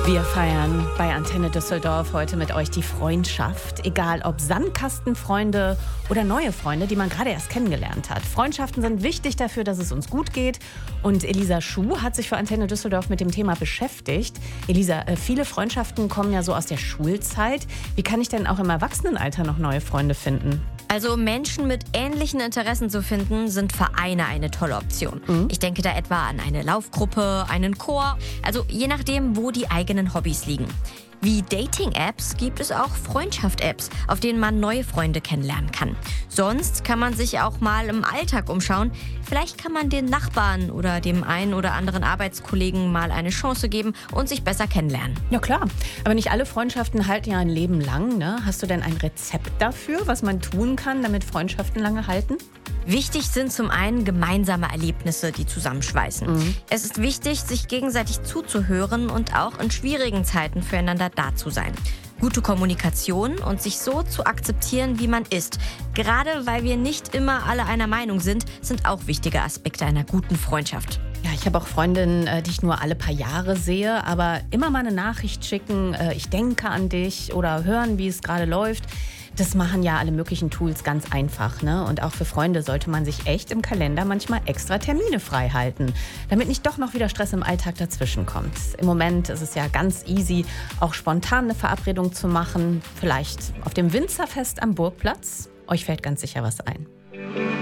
Wir feiern bei Antenne Düsseldorf heute mit euch die Freundschaft. Egal ob Sandkastenfreunde oder neue Freunde, die man gerade erst kennengelernt hat. Freundschaften sind wichtig dafür, dass es uns gut geht. Und Elisa Schuh hat sich für Antenne Düsseldorf mit dem Thema beschäftigt. Elisa, viele Freundschaften kommen ja so aus der Schulzeit. Wie kann ich denn auch im Erwachsenenalter noch neue Freunde finden? Also Menschen mit ähnlichen Interessen zu finden, sind Vereine eine tolle Option. Ich denke da etwa an eine Laufgruppe, einen Chor, also je nachdem, wo die eigenen Hobbys liegen. Wie Dating-Apps gibt es auch Freundschaft-Apps, auf denen man neue Freunde kennenlernen kann. Sonst kann man sich auch mal im Alltag umschauen. Vielleicht kann man den Nachbarn oder dem einen oder anderen Arbeitskollegen mal eine Chance geben und sich besser kennenlernen. Ja klar, aber nicht alle Freundschaften halten ja ein Leben lang, ne? Hast du denn ein Rezept dafür, was man tun kann, damit Freundschaften lange halten? Wichtig sind zum einen gemeinsame Erlebnisse, die zusammenschweißen. Es ist wichtig, sich gegenseitig zuzuhören und auch in schwierigen Zeiten füreinander da zu sein. Gute Kommunikation und sich so zu akzeptieren, wie man ist. Gerade weil wir nicht immer alle einer Meinung sind auch wichtige Aspekte einer guten Freundschaft. Ja, ich habe auch Freundinnen, die ich nur alle paar Jahre sehe, aber immer mal eine Nachricht schicken, ich denke an dich oder hören, wie es gerade läuft. Das machen ja alle möglichen Tools ganz einfach, ne? Und auch für Freunde sollte man sich echt im Kalender manchmal extra Termine frei halten, damit nicht doch noch wieder Stress im Alltag dazwischen kommt. Im Moment ist es ja ganz easy, auch spontan eine Verabredung zu machen, vielleicht auf dem Winzerfest am Burgplatz. Euch fällt ganz sicher was ein.